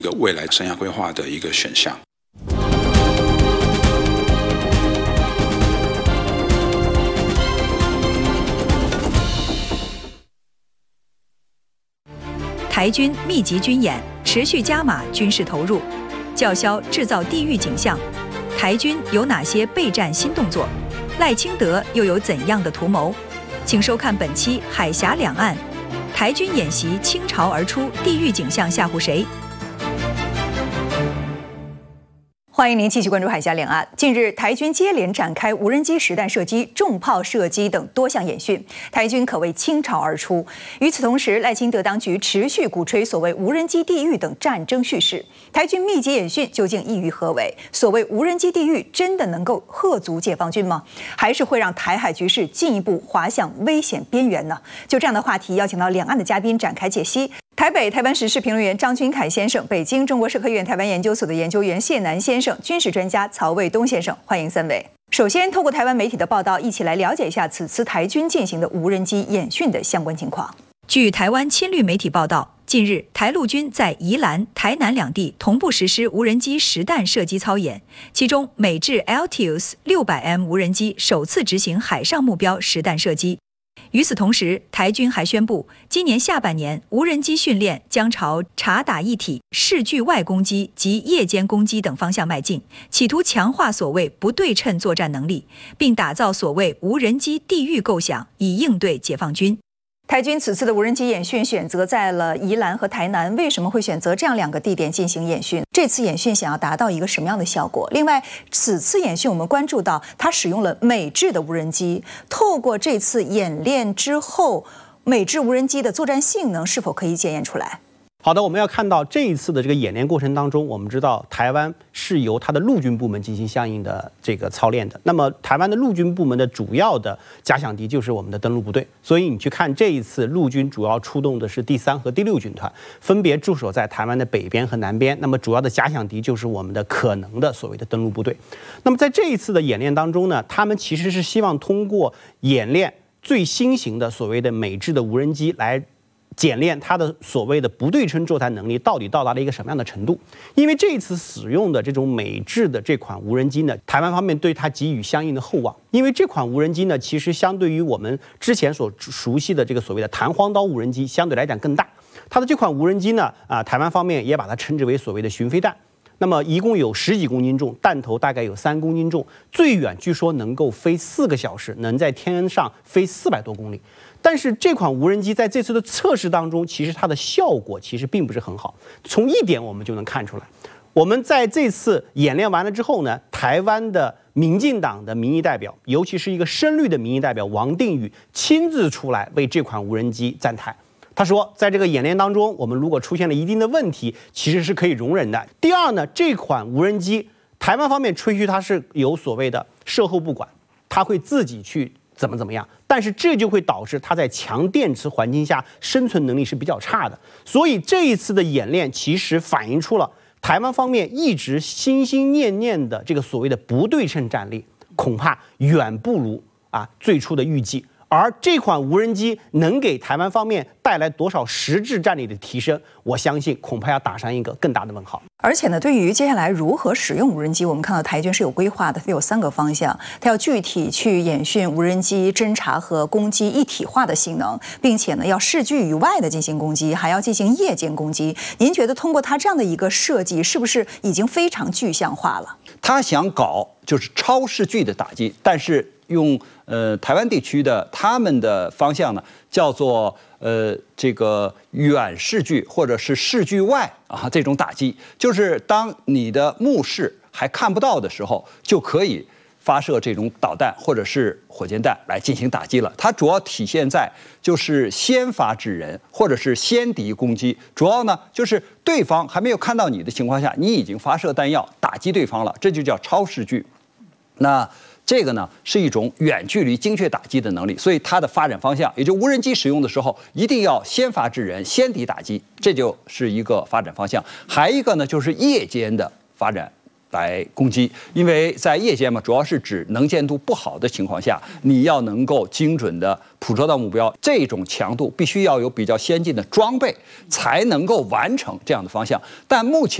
一个未来生涯规划的一个选项。 台军密集军演，持续加码军事投入，叫嚣制造地狱景象。台军有哪些备战新动作？赖清德又有怎样的图谋？请收看本期《海峡两岸》，台军演习倾巢而出，地狱景象吓唬谁？欢迎您继续关注《海峡两岸》。近日，台军接连展开无人机实弹射击、重炮射击等多项演训，台军可谓倾巢而出。与此同时，赖清德当局持续鼓吹所谓无人机地狱等战争叙事。台军密集演训究竟意欲何为？所谓无人机地狱真的能够吓阻解放军吗？还是会让台海局势进一步滑向危险边缘呢？就这样的话题，邀请到两岸的嘉宾展开解析。台北台湾时事评论员张君凯先生，北京中国社科院台湾研究所的研究员谢南先生，军事专家曹卫东先生，欢迎三位。首先，透过台湾媒体的报道，一起来了解一下此次台军进行的无人机演训的相关情况。据台湾亲绿媒体报道，近日台陆军在宜兰、台南两地同步实施无人机实弹射击操演，其中美制 Altius 600M 无人机首次执行海上目标实弹射击。与此同时，台军还宣布，今年下半年无人机训练将朝察打一体、视距外攻击及夜间攻击等方向迈进，企图强化所谓不对称作战能力，并打造所谓无人机地狱构想，以应对解放军。台军此次的无人机演训选择在了宜兰和台南，为什么会选择这样两个地点进行演训？这次演训想要达到一个什么样的效果？另外，此次演训我们关注到它使用了美制的无人机，透过这次演练之后，美制无人机的作战性能是否可以检验出来？ 好的，我们要看到这一次的这个演练过程当中，我们知道台湾是由它的陆军部门进行相应的这个操练的。那么台湾的陆军部门的主要的假想敌就是我们的登陆部队，所以你去看这一次陆军主要出动的是第3和第6军团，分别驻守在台湾的北边和南边。那么主要的假想敌就是我们的可能的所谓的登陆部队。那么在这一次的演练当中呢，他们其实是希望通过演练最新型的所谓的美制的无人机来检验它的所谓的不对称作战能力到底到达了一个什么样的程度。因为这一次使用的这种美制的这款无人机呢，台湾方面对它给予相应的厚望。因为这款无人机呢，其实相对于我们之前所熟悉的这个所谓的弹簧刀无人机相对来讲更大。它的这款无人机呢，台湾方面也把它称之为所谓的巡飞弹。那么一共有10几公斤重，弹头大概有3公斤重，最远据说能够飞4个小时，能在天上飞400多公里。但是这款无人机在这次的测试当中，其实它的效果其实并不是很好。从一点我们就能看出来，我们在这次演练完了之后呢，台湾的民进党的民意代表，尤其是一个深绿的民意代表王定宇亲自出来为这款无人机站台。他说，在这个演练当中，我们如果出现了一定的问题，其实是可以容忍的。第二呢，这款无人机，台湾方面吹嘘它是有所谓的射后不管，它会自己去怎么样，但是这就会导致它在强电池环境下生存能力是比较差的。所以这一次的演练其实反映出了台湾方面一直心心念念的这个所谓的不对称战力，恐怕远不如最初的预计。而这款无人机能给台湾方面带来多少实质战力的提升，我相信恐怕要打上一个更大的问号。 而且呢，对于接下来如何使用无人机，我们看到台军是有规划的，它有3个方向，它要具体去演训无人机侦察和攻击一体化的性能，并且呢要视距以外的进行攻击，还要进行夜间攻击。您觉得通过它这样的一个设计，是不是已经非常具象化了？ 他想搞就是超视距的打击，但是用台湾地区的他们的方向呢，叫做这个远视距或者是视距外这种打击，就是当你的目视还看不到的时候，就可以发射这种导弹或者是火箭弹来进行打击了。它主要体现在就是先发制人或者是先敌攻击，主要呢就是对方还没有看到你的情况下，你已经发射弹药打击对方了，这就叫超视距。那这个呢是一种远距离精确打击的能力，所以它的发展方向，也就无人机使用的时候，一定要先发制人，先敌打击，这就是一个发展方向。还一个呢就是夜间的发展来攻击，因为在夜间嘛，主要是指能见度不好的情况下，你要能够精准的捕捉到目标，这种强度必须要有比较先进的装备才能够完成这样的方向。但目前